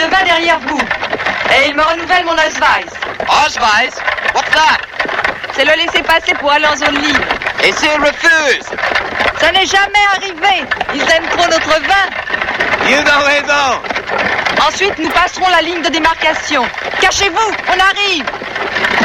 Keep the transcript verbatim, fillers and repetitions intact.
vin derrière vous. Et il me renouvelle mon Ausweis. Ausweis? What's that? C'est le laisser-passer pour aller en zone libre. Et s'il refuse? Ça n'est jamais arrivé. Ils aiment trop notre vin. Ils ont raison. Ensuite, nous passerons la ligne de démarcation. Cachez-vous, on arrive.